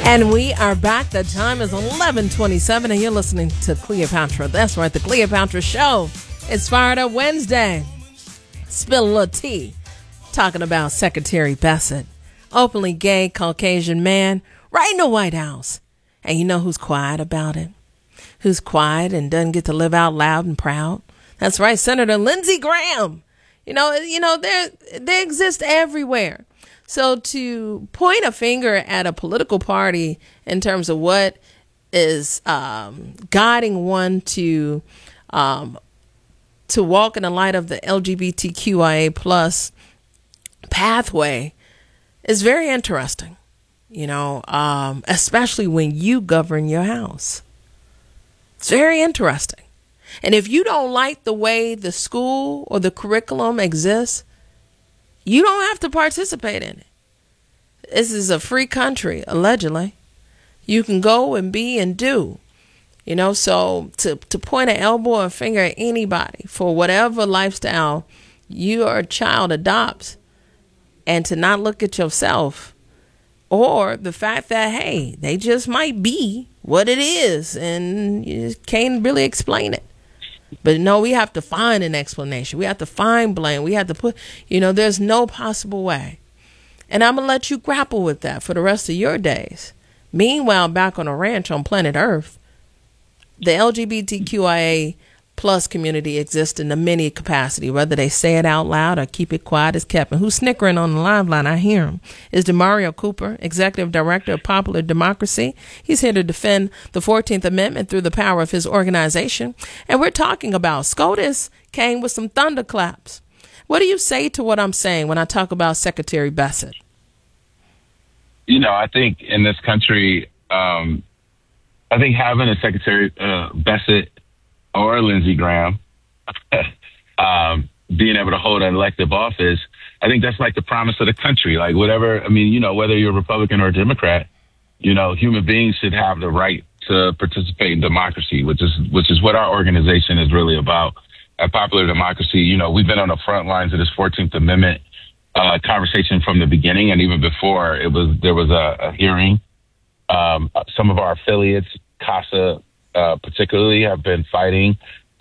And we are back. The time is 11:27, and you're listening to Cleopatra. That's right, the Cleopatra Show. It's Fired Up Wednesday. Spill a little tea. Talking about Secretary Bassett, openly gay Caucasian man, right in the White House. And you know who's quiet about it? Who's quiet and doesn't get to live out loud and proud? That's right, Senator Lindsey Graham. You know, they exist everywhere. So to point a finger at a political party in terms of what is guiding one to walk in the light of the LGBTQIA plus pathway is very interesting, especially when you govern your house. It's very interesting. And if you don't like the way the school or the curriculum exists, you don't have to participate in it. This is a free country, allegedly. You can go and be and do. So to point an elbow or a finger at anybody for whatever lifestyle your child adopts, and to not look at yourself, or the fact that, hey, they just might be what it is and you can't really explain it. But no, we have to find an explanation. We have to find blame. We have to put, there's no possible way. And I'm going to let you grapple with that for the rest of your days. Meanwhile, back on a ranch on planet Earth, the LGBTQIA plus community exists in a many capacity, whether they say it out loud or keep it quiet as kept. And who's snickering on the live line? I hear him. Is DeMario Cooper, Executive Director of Popular Democracy. He's here to defend the 14th Amendment through the power of his organization. And we're talking about SCOTUS came with some thunderclaps. What do you say to what I'm saying when I talk about Secretary Bassett? I think in this country, I think having a Secretary Bassett or Lindsey Graham being able to hold an elective office, I think that's like the promise of the country. Like whatever, whether you're a Republican or a Democrat, human beings should have the right to participate in democracy, which is what our organization is really about. At Popular Democracy, we've been on the front lines of this 14th Amendment conversation from the beginning, and even before there was a hearing. Some of our affiliates, CASA particularly, have been fighting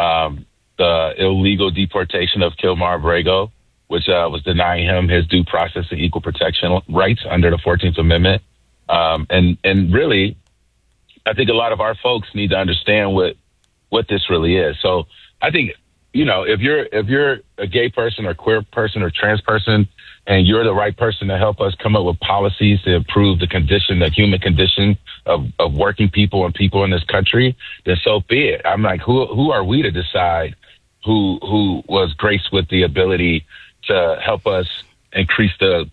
the illegal deportation of Kilmar Abrego, which was denying him his due process and equal protection rights under the 14th Amendment. And really, I think a lot of our folks need to understand what this really is. So I think, if you're a gay person or queer person or trans person, and you're the right person to help us come up with policies to improve the human condition of working people and people in this country, then so be it. I'm like, who are we to decide who was graced with the ability to help us increase the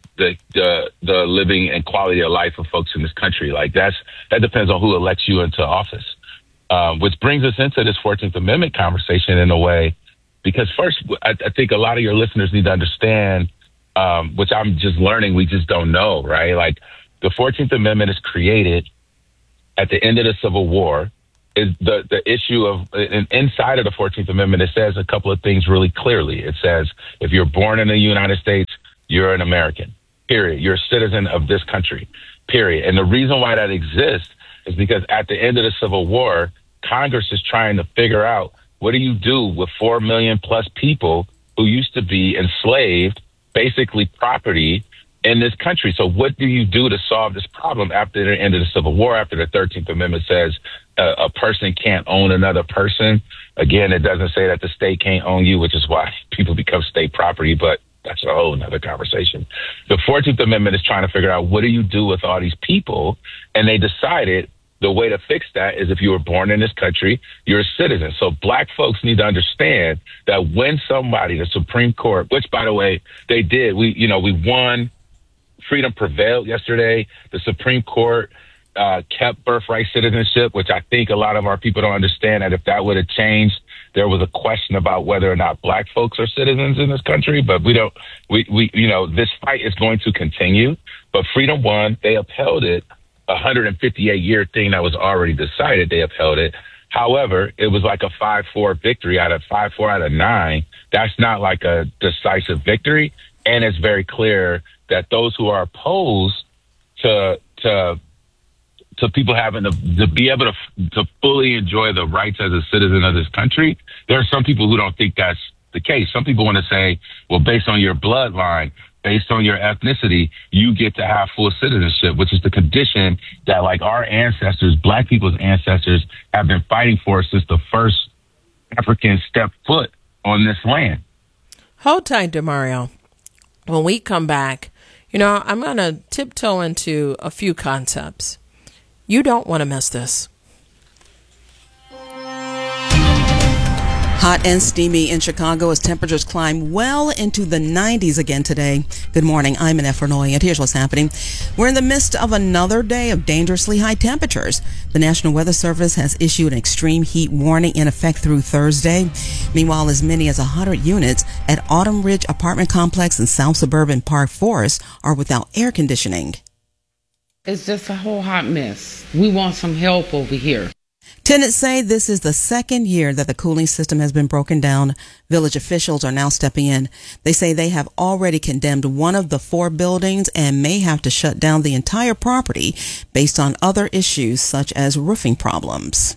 living and quality of life of folks in this country? Like that depends on who elects you into office. Which brings us into this 14th Amendment conversation in a way, because first, I think a lot of your listeners need to understand, which I'm just learning, we just don't know, right? Like the 14th Amendment is created at the end of the Civil War. Is the issue of, inside of the 14th Amendment, it says a couple of things really clearly. It says, if you're born in the United States, you're an American, period. You're a citizen of this country, period. And the reason why that exists is because at the end of the Civil War, Congress is trying to figure out, what do you do with 4 million plus people who used to be enslaved, basically property in this country? So what do you do to solve this problem after the end of the Civil War, after the 13th Amendment says a person can't own another person? Again, it doesn't say that the state can't own you, which is why people become state property, but that's a whole nother conversation. The 14th Amendment is trying to figure out, what do you do with all these people? And they decided the way to fix that is, if you were born in this country, you're a citizen. So black folks need to understand that when somebody, the Supreme Court, which, by the way, they did, we won, freedom prevailed yesterday. The Supreme Court kept birthright citizenship, which I think a lot of our people don't understand, that if that would have changed, there was a question about whether or not black folks are citizens in this country. But this fight is going to continue. But freedom won. They upheld it. 158-year thing that was already decided, they upheld it. However, it was like a 5-4 victory out of 5-4 out of 9. That's not like a decisive victory. And it's very clear that those who are opposed to to people having to be able to fully enjoy the rights as a citizen of this country, there are some people who don't think that's the case. Some people want to say, well, based on your bloodline, based on your ethnicity, you get to have full citizenship, which is the condition that, like, our ancestors, Black people's ancestors, have been fighting for since the first Africans stepped foot on this land. Hold tight, DeMario. When we come back, I'm going to tiptoe into a few concepts. You don't want to miss this. Hot and steamy in Chicago as temperatures climb well into the 90s again today. Good morning, I'm Annette Fernoy, and here's what's happening. We're in the midst of another day of dangerously high temperatures. The National Weather Service has issued an extreme heat warning in effect through Thursday. Meanwhile, as many as 100 units at Autumn Ridge Apartment Complex in South Suburban Park Forest are without air conditioning. It's just a whole hot mess. We want some help over here. Tenants say this is the second year that the cooling system has been broken down. Village officials are now stepping in. They say they have already condemned one of the 4 buildings and may have to shut down the entire property based on other issues such as roofing problems.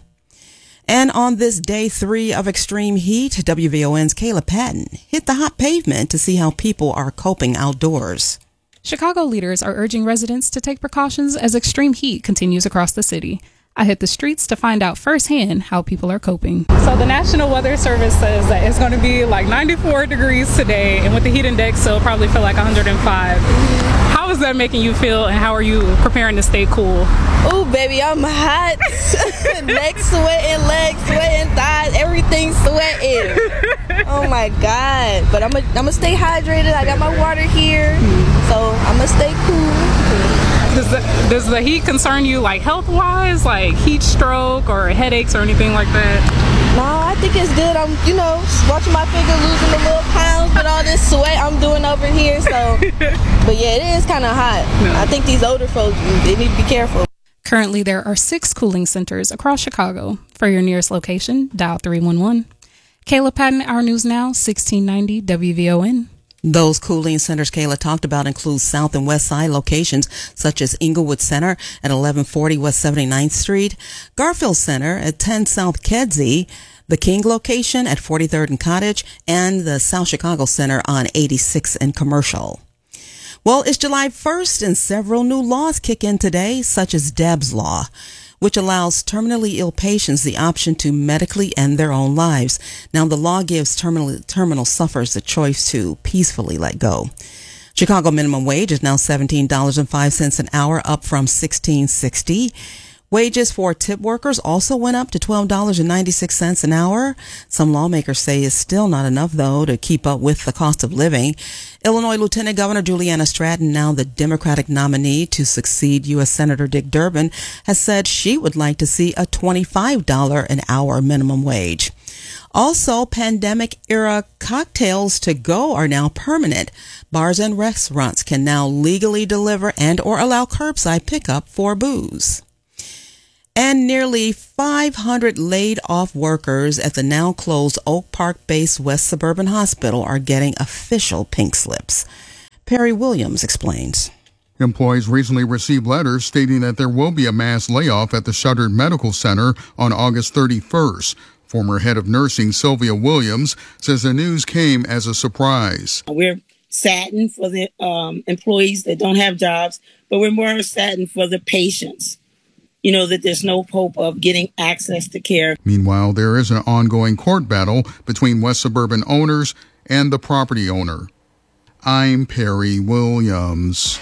And on this day 3 of extreme heat, WVON's Kayla Patton hit the hot pavement to see how people are coping outdoors. Chicago leaders are urging residents to take precautions as extreme heat continues across the city. I hit the streets to find out firsthand how people are coping. So the National Weather Service says that it's going to be like 94 degrees today, and with the heat index, it'll probably feel like 105. How is that making you feel, and how are you preparing to stay cool? Oh, baby, I'm hot. Neck sweating, legs sweating, thighs, everything sweating. Oh my God. But I'm gonna stay hydrated. I got my water here, so I'm gonna stay cool. Does the heat concern you, like, health-wise, like heat stroke or headaches or anything like that? No, I think it's good. I'm, watching my figure losing the little pounds with all this sweat I'm doing over here. So, but yeah, it is kind of hot. No. I think these older folks, they need to be careful. Currently, there are 6 cooling centers across Chicago. For your nearest location, dial 311. Kayla Patton, Our News Now, 1690 WVON. Those cooling centers Kayla talked about include South and West Side locations such as Inglewood Center at 1140 West 79th Street, Garfield Center at 10 South Kedzie, the King location at 43rd and Cottage, and the South Chicago Center on 86th and Commercial. Well, it's July 1st and several new laws kick in today, such as Deb's Law, which allows terminally ill patients the option to medically end their own lives. Now, the law gives terminal sufferers the choice to peacefully let go. Chicago minimum wage is now $17.05 an hour, up from $16.60. Wages for tip workers also went up to $12.96 an hour. Some lawmakers say it's still not enough, though, to keep up with the cost of living. Illinois Lieutenant Governor Juliana Stratton, now the Democratic nominee to succeed U.S. Senator Dick Durbin, has said she would like to see a $25 an hour minimum wage. Also, pandemic-era cocktails to go are now permanent. Bars and restaurants can now legally deliver and or allow curbside pickup for booze. And nearly 500 laid-off workers at the now-closed Oak Park-based West Suburban Hospital are getting official pink slips. Perry Williams explains. Employees recently received letters stating that there will be a mass layoff at the shuttered medical center on August 31st. Former head of nursing Sylvia Williams says the news came as a surprise. We're saddened for the employees that don't have jobs, but we're more saddened for the patients. That there's no hope of getting access to care. Meanwhile, there is an ongoing court battle between West Suburban owners and the property owner. I'm Perry Williams.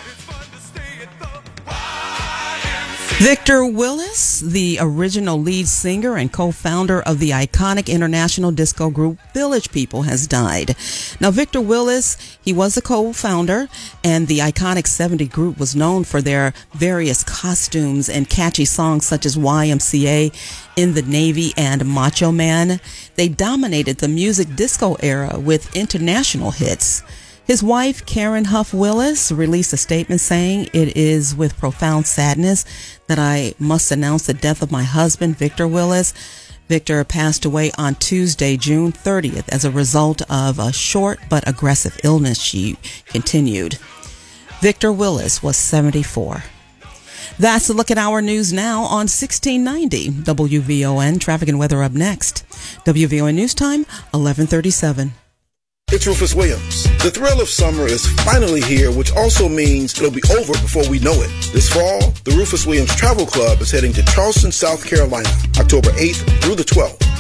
Victor Willis, the original lead singer and co-founder of the iconic international disco group Village People, has died. Now, Victor Willis, he was a co-founder, and the iconic 70 group was known for their various costumes and catchy songs such as YMCA, In the Navy, and Macho Man. They dominated the music disco era with international hits. His wife, Karen Huff Willis, released a statement saying, "It is with profound sadness that I must announce the death of my husband, Victor Willis." Victor passed away on Tuesday, June 30th, as a result of a short but aggressive illness, she continued. Victor Willis was 74. That's a look at our news now on 1690 WVON. Traffic and weather up next. WVON News Time, 11:37. It's Rufus Williams. The thrill of summer is finally here, which also means it'll be over before we know it. This fall, the Rufus Williams Travel Club is heading to Charleston, South Carolina, October 8th through the 12th.